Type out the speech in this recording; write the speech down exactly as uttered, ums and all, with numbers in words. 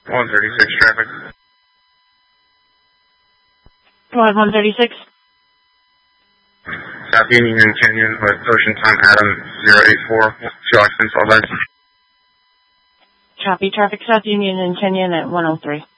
one thirty-six traffic. Go ahead, one thirty-six. South Union Canyon with Ocean Time Adam zero eight four. Two occupants, all beds. Copy. Traffic South Union and Kenyon at one oh three.